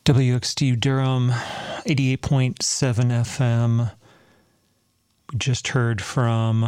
WXTU Durham, 88.7 FM. We just heard from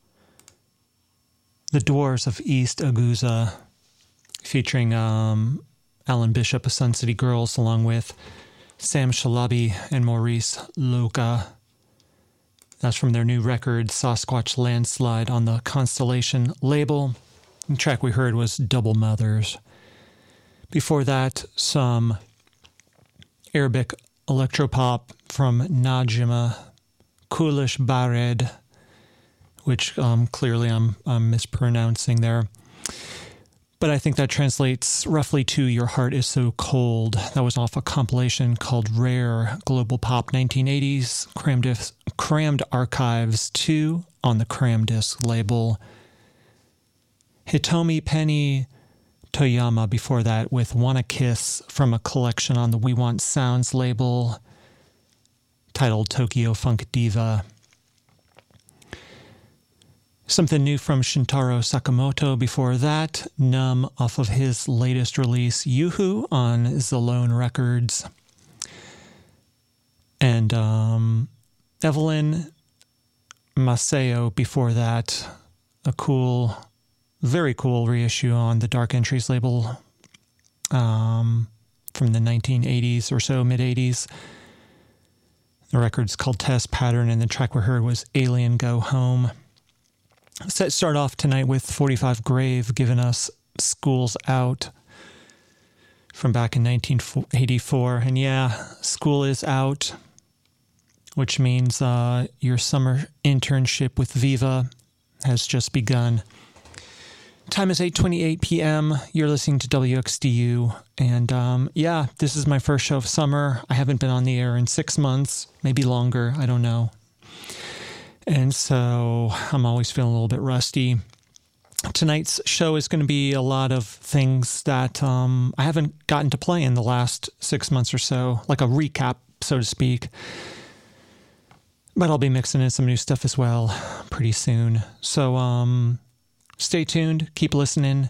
the Dwarves of East Aguza, featuring Alan Bishop of Sun City Girls, along with Sam Shalabi and Maurice Loca. That's from their new record, Sasquatch Landslide, on the Constellation label. The track we heard was Double Mothers. Before that, some Arabic electropop from Najima Kulish Bared, which clearly I'm mispronouncing there. But I think that translates roughly to Your Heart Is So Cold. That was off a compilation called Rare Global Pop 1980s, Crammed Archives 2 on the Cram Disc label. Hitomi Penny Toyama before that with Wanna Kiss from a collection on the We Want Sounds label titled Tokyo Funk Diva. Something new from Shintaro Sakamoto before that, Numb off of his latest release, Yuhu on Zalone Records. And Evelyn Maceo before that, a cool, very cool reissue on the Dark Entries label from the 1980s or so, mid-80s. The record's called Test Pattern, and the track we heard was Alien Go Home. Let's start off tonight with 45 Grave giving us School's Out from back in 1984. And yeah, school is out, which means your summer internship with Viva has just begun. Time is 8:28 p.m. You're listening to WXDU. And yeah, this is my first show of summer. I haven't been on the air in 6 months, maybe longer, I don't know. And so I'm always feeling a little bit rusty. Tonight's show is going to be a lot of things that I haven't gotten to play in the last 6 months or so, like a recap, so to speak. But I'll be mixing in some new stuff as well pretty soon. So stay tuned, keep listening.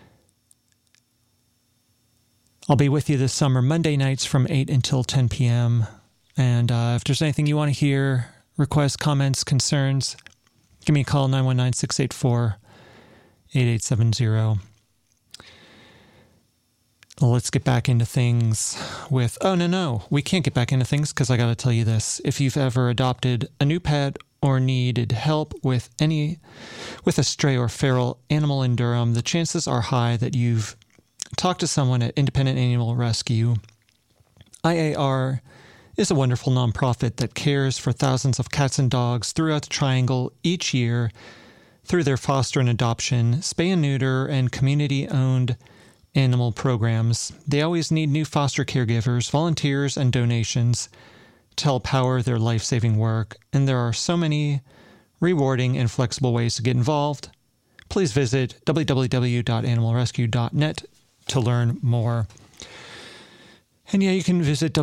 I'll be with you this summer, Monday nights from 8 until 10 p.m. And if there's anything you want to hear, requests, comments, concerns, give me a call, 919-684-8870. Let's get back into things with... Oh, no. We can't get back into things because I got to tell you this. If you've ever adopted a new pet or needed help with a stray or feral animal in Durham, the chances are high that you've talked to someone at Independent Animal Rescue. IAR is a wonderful nonprofit that cares for thousands of cats and dogs throughout the Triangle each year through their foster and adoption, spay and neuter, and community-owned animal programs. They always need new foster caregivers, volunteers, and donations to help power their life-saving work, and there are so many rewarding and flexible ways to get involved. Please visit www.animalrescue.net to learn more. And yeah, you can visit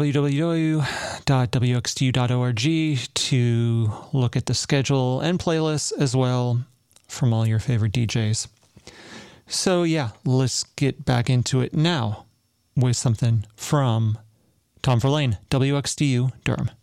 www.wxtu.org to look at the schedule and playlists as well from all your favorite DJs. So yeah, let's get back into it now with something from Tom Verlaine, WXDU Durham.